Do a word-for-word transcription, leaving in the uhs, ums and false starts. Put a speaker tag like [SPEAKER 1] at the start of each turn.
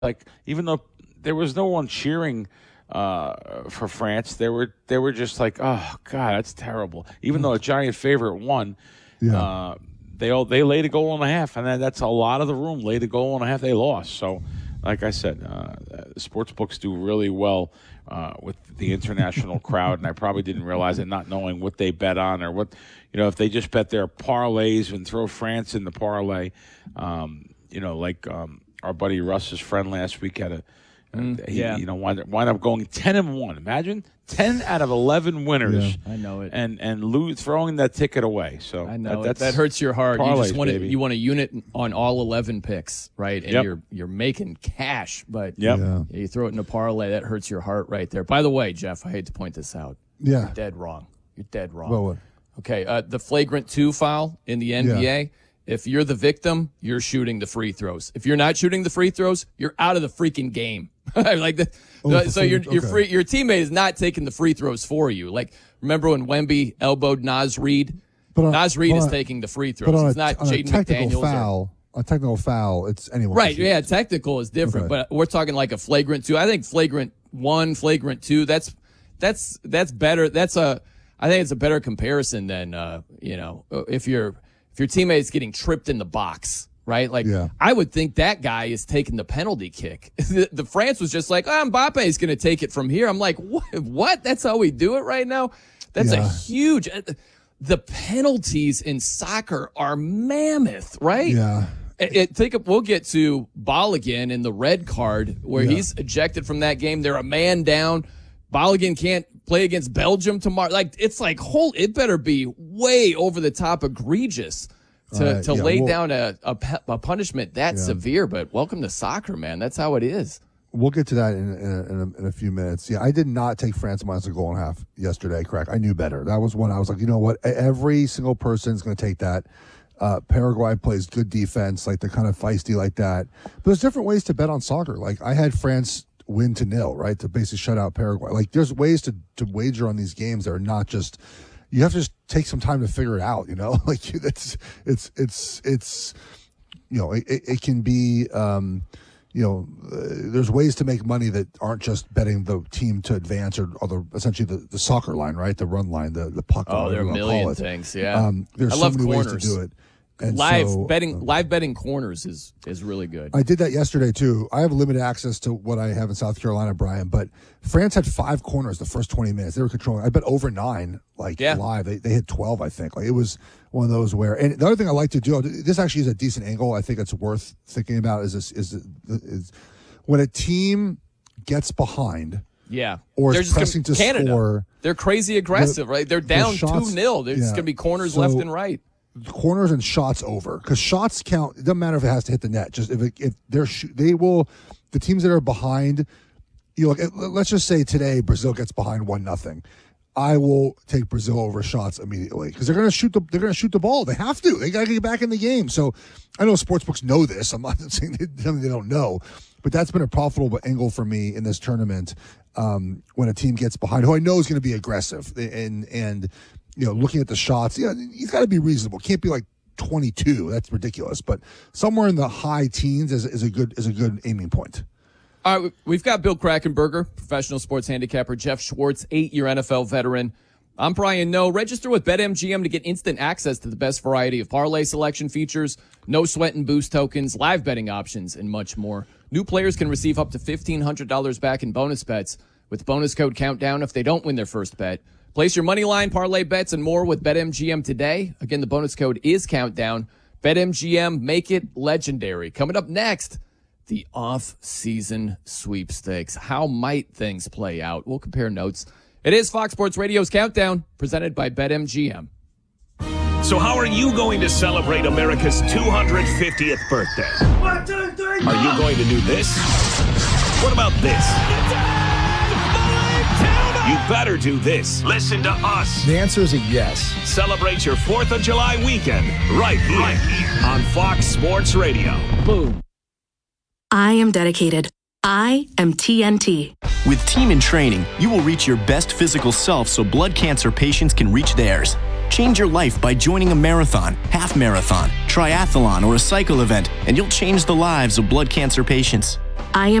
[SPEAKER 1] like, even though there was no one cheering uh, for France, they were they were just like, oh God, that's terrible. Even though a giant favorite won,
[SPEAKER 2] Yeah.
[SPEAKER 1] uh, they all they laid a goal and a half, and that, that's a lot of the room laid a goal and a half. They lost. So, like I said, uh, sports books do really well uh, with the international crowd, and I probably didn't realize it, not knowing what they bet on or what, you know, if they just bet their parlays and throw France in the parlay, um, you know, like um, our buddy Russ's friend last week had a.
[SPEAKER 3] Mm,
[SPEAKER 1] he,
[SPEAKER 3] yeah.
[SPEAKER 1] you know, wind up, wind up going ten and one. Imagine ten out of eleven winners.
[SPEAKER 3] Yeah. I know it.
[SPEAKER 1] And and lose, throwing that ticket away. So
[SPEAKER 3] I know
[SPEAKER 1] that,
[SPEAKER 3] it.
[SPEAKER 1] that's
[SPEAKER 3] That hurts your heart.
[SPEAKER 1] parlays,
[SPEAKER 3] You just want to,
[SPEAKER 1] baby.
[SPEAKER 3] you want a unit on all eleven picks, right? And
[SPEAKER 1] Yep.
[SPEAKER 3] you're you're making cash, but
[SPEAKER 1] Yep.
[SPEAKER 2] Yeah.
[SPEAKER 3] you throw it in a parlay, that hurts your heart right there. By the way, Jeff, I hate to point this out.
[SPEAKER 2] Yeah.
[SPEAKER 3] You're dead wrong. You're dead wrong.
[SPEAKER 2] Well, what?
[SPEAKER 3] Okay, uh, the flagrant two foul in the N B A.
[SPEAKER 2] Yeah.
[SPEAKER 3] If you're the victim, you're shooting the free throws. If you're not shooting the free throws, you're out of the freaking game. like the,
[SPEAKER 2] Oh,
[SPEAKER 3] so your your
[SPEAKER 2] okay.
[SPEAKER 3] free your teammate is not taking the free throws for you. Like remember when Wemby elbowed Naz Reid?
[SPEAKER 2] But on-
[SPEAKER 3] Naz Reid
[SPEAKER 2] but
[SPEAKER 3] is
[SPEAKER 2] on-
[SPEAKER 3] taking the free
[SPEAKER 2] But
[SPEAKER 3] throws.
[SPEAKER 2] on
[SPEAKER 3] It's
[SPEAKER 2] a,
[SPEAKER 3] not
[SPEAKER 2] on a
[SPEAKER 3] Jaden
[SPEAKER 2] technical
[SPEAKER 3] McDaniels. or-
[SPEAKER 2] foul, a technical foul, it's anyone.
[SPEAKER 3] Right,
[SPEAKER 2] can shoot.
[SPEAKER 3] yeah, technical is different,
[SPEAKER 2] Okay.
[SPEAKER 3] but we're talking like a flagrant two. I think flagrant one, flagrant two, that's that's that's better. That's a I think it's a better comparison than uh, you know, if your if your teammate's getting tripped in the box, right? Like
[SPEAKER 2] Yeah.
[SPEAKER 3] I would think that guy is taking the penalty kick. the, the France was just like, oh, Mbappe is going to take it from here. I'm like, what? What? That's how we do it right now? That's a
[SPEAKER 2] Yeah.
[SPEAKER 3] huge the penalties in soccer are mammoth, right?
[SPEAKER 2] Yeah.
[SPEAKER 3] It, it, think of, we'll get to Balogun in the red card where
[SPEAKER 2] Yeah.
[SPEAKER 3] he's ejected from that game. They're a man down. Balogun can't play against Belgium tomorrow. Like it's like whole. It better be way over the top egregious to
[SPEAKER 2] Right,
[SPEAKER 3] to
[SPEAKER 2] yeah,
[SPEAKER 3] lay
[SPEAKER 2] well-
[SPEAKER 3] down a, a pe- a punishment that
[SPEAKER 2] Yeah.
[SPEAKER 3] severe. But welcome to soccer, man. That's how it is.
[SPEAKER 2] We'll get to that in, in, a, in, a, in a few minutes. Yeah, I did not take France minus a goal and a half yesterday, correct. I knew better. That was one I was like, you know what? Every single person is going to take that. Uh, Paraguay plays good defense, like they're kind of feisty like that. But there's different ways to bet on soccer. Like I had France win to nil, right, to basically shut out Paraguay. Like there's ways to, to wager on these games that are not just – you have to just take some time to figure it out, you know? Like it's it's it's it's you know, it, it can be um, – you know, uh, there's ways to make money that aren't just betting the team to advance or, or the, essentially the, the soccer line, right? The run line, the, the puck line.
[SPEAKER 3] Oh, there are a
[SPEAKER 2] whatever you wanna
[SPEAKER 3] million
[SPEAKER 2] call it.
[SPEAKER 3] things. Yeah,
[SPEAKER 2] Um, there's
[SPEAKER 3] I
[SPEAKER 2] so
[SPEAKER 3] love
[SPEAKER 2] many
[SPEAKER 3] corners.
[SPEAKER 2] ways to do it. And
[SPEAKER 3] live
[SPEAKER 2] so,
[SPEAKER 3] betting,
[SPEAKER 2] um,
[SPEAKER 3] live betting corners is is really good.
[SPEAKER 2] I did that yesterday too. I have limited access to what I have in South Carolina, Brian, but France had five corners the first twenty minutes. They were controlling. I bet over nine, like
[SPEAKER 3] Yeah.
[SPEAKER 2] live. They, they hit twelve, I think. Like it was one of those where. And the other thing I like to do, this actually is a decent angle. I think it's worth thinking about. Is this is is when a team gets behind.
[SPEAKER 3] Yeah.
[SPEAKER 2] Or
[SPEAKER 3] They're
[SPEAKER 2] is
[SPEAKER 3] just gonna-
[SPEAKER 2] pressing to
[SPEAKER 3] Canada,
[SPEAKER 2] score.
[SPEAKER 3] They're crazy aggressive, right? They're down
[SPEAKER 2] shots-
[SPEAKER 3] two nil. There's
[SPEAKER 2] yeah.
[SPEAKER 3] going to be corners
[SPEAKER 2] So-
[SPEAKER 3] left and right.
[SPEAKER 2] Corners and shots over, because shots count. It doesn't matter if it has to hit the net. Just if it, if they're sh- they will, the teams that are behind. You know, like, let's just say today Brazil gets behind one nothing. I will take Brazil over shots immediately because they're going to shoot the they're going to shoot the ball. They have to. They got to get back in the game. So I know sportsbooks know this. I'm not saying they, they don't know, but that's been a profitable angle for me in this tournament. Um, when a team gets behind, who I know is going to be aggressive and and. You know, looking at the shots, yeah, he's got to be reasonable. Can't be like twenty-two. That's ridiculous. But somewhere in the high teens is, is a good is a good aiming point.
[SPEAKER 3] All right, we've got Bill Krackomberger, professional sports handicapper, Jeff Schwartz, eight-year N F L veteran. I'm Brian Noe. Register with BetMGM to get instant access to the best variety of parlay selection features, no sweat and boost tokens, live betting options, and much more. New players can receive up to fifteen hundred dollars back in bonus bets with bonus code COUNTDOWN if they don't win their first bet. Place your money line, parlay bets, and more with BetMGM today. Again, the bonus code is COUNTDOWN. BetMGM, make it legendary. Coming up next, the off-season sweepstakes. How might things play out? We'll compare notes. It is Fox Sports Radio's Countdown, presented by BetMGM.
[SPEAKER 4] So how are you going to celebrate America's two hundred fiftieth birthday?
[SPEAKER 5] One, two, three,
[SPEAKER 4] Are you going to do this? What about this? You better do this. Listen to us.
[SPEAKER 6] The answer is a yes.
[SPEAKER 4] Celebrate your fourth of July weekend right here, right here. on Fox Sports Radio.
[SPEAKER 3] Boom.
[SPEAKER 7] I am dedicated. I am T N T.
[SPEAKER 8] With Team in Training, you will reach your best physical self so blood cancer patients can reach theirs. Change your life by joining a marathon, half marathon, triathlon, or a cycle event, and you'll change the lives of blood cancer patients.
[SPEAKER 7] I am